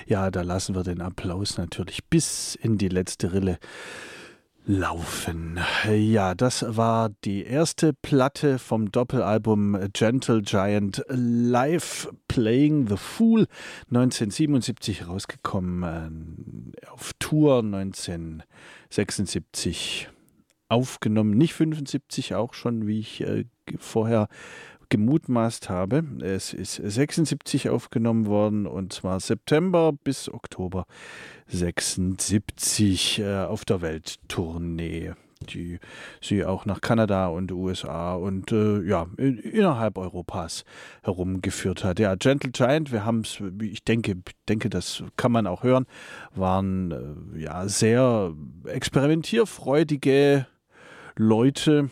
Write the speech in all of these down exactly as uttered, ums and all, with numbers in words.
Ja, da lassen wir den Applaus natürlich bis in die letzte Rille laufen. Ja, das war die erste Platte vom Doppelalbum Gentle Giant Live Playing the Fool, neunzehnhundertsiebenundsiebzig rausgekommen, äh, auf Tour neunzehnhundertsechsundsiebzig aufgenommen, nicht fünfundsiebzig auch schon, wie ich äh, vorher gemutmaßt habe. Es ist sechsundsiebzig aufgenommen worden und zwar September bis Oktober sechsundsiebzig äh, auf der Welttournee, die sie auch nach Kanada und U S A und äh, ja, in, innerhalb Europas herumgeführt hat. Ja, Gentle Giant, wir haben es, ich denke, denke, das kann man auch hören, waren äh, ja sehr experimentierfreudige Leute,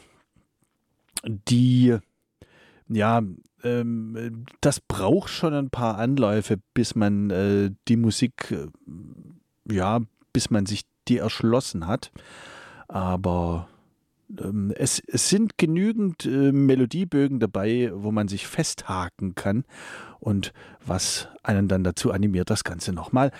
die ja, ähm, das braucht schon ein paar Anläufe, bis man äh, die Musik, äh, ja, bis man sich die erschlossen hat. Aber ähm, es, es sind genügend äh, Melodiebögen dabei, wo man sich festhaken kann und was einen dann dazu animiert, das Ganze nochmal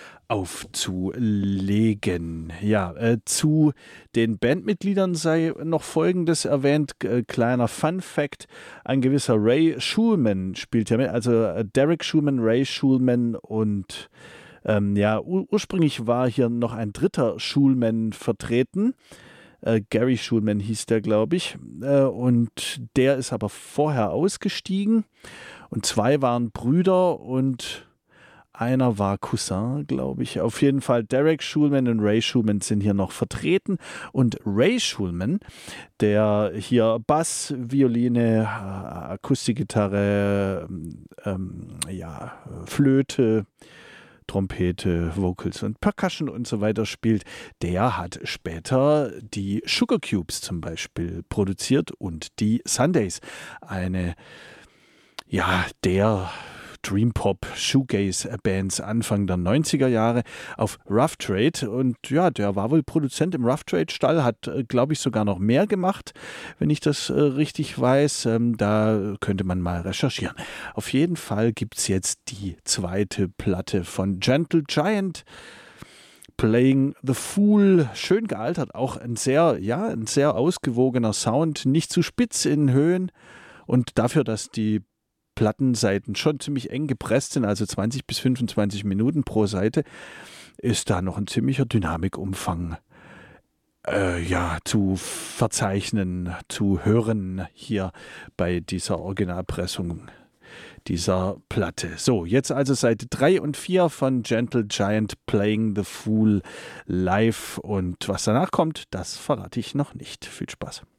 aufzulegen. Ja, äh, zu den Bandmitgliedern sei noch Folgendes erwähnt, äh, kleiner Fun-Fact, ein gewisser Ray Schulman spielt ja mit, also äh, Derek Schulman, Ray Schulman und ähm, ja, ur ursprünglich war hier noch ein dritter Schulman vertreten, Äh, Gary Schulman hieß der, glaube ich. Äh, und der ist aber vorher ausgestiegen. Und zwei waren Brüder und einer war Cousin, glaube ich. Auf jeden Fall Derek Schulman und Ray Schulman sind hier noch vertreten. Und Ray Schulman, der hier Bass, Violine, Akustikgitarre, ähm, ja, Flöte, Trompete, Vocals und Percussion und so weiter spielt, der hat später die Sugar Cubes zum Beispiel produziert und die Sundays, eine, ja, der Dream-Pop, Shoegaze-Bands Anfang der neunziger Jahre auf Rough Trade und ja, der war wohl Produzent im Rough Trade-Stall, hat, äh, glaube ich, sogar noch mehr gemacht, wenn ich das äh, richtig weiß. Ähm, da könnte man mal recherchieren. Auf jeden Fall gibt es jetzt die zweite Platte von Gentle Giant, Playing the Fool, schön gealtert, auch ein sehr, ja, ein sehr ausgewogener Sound, nicht zu spitz in Höhen und dafür, dass die Plattenseiten schon ziemlich eng gepresst sind, also zwanzig bis fünfundzwanzig Minuten pro Seite, ist da noch ein ziemlicher Dynamikumfang äh, ja, zu verzeichnen, zu hören hier bei dieser Originalpressung dieser Platte. So, jetzt also Seite drei und vier von Gentle Giant Playing the Fool live und was danach kommt, das verrate ich noch nicht. Viel Spaß.